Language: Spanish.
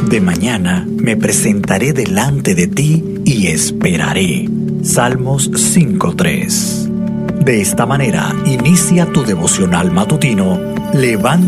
De mañana me presentaré delante de ti y esperaré. Salmos 5:3. De esta manera inicia tu devocional matutino. Levanta